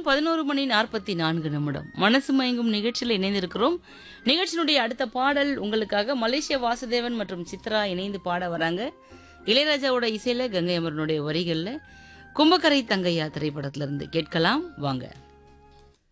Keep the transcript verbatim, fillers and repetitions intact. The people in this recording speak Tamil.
நேரம் பதினொரு மணி நாற்பத்தி நான்கு நிமிடம். மனசு மயங்கும் நிகழ்ச்சியில் இணைந்திருக்கிறோம். நிகழ்ச்சியினுடைய அடுத்த பாடல் உங்களுக்காக மலேசிய வாசுதேவன் மற்றும் சித்ரா இணைந்து பாட வராங்க. இளையராஜாவோட இசையில, கங்கை அமரனுடைய வரிகள்ல, கும்பக்கரை தங்கையா திரைப்படத்திலிருந்து கேட்கலாம் வாங்க.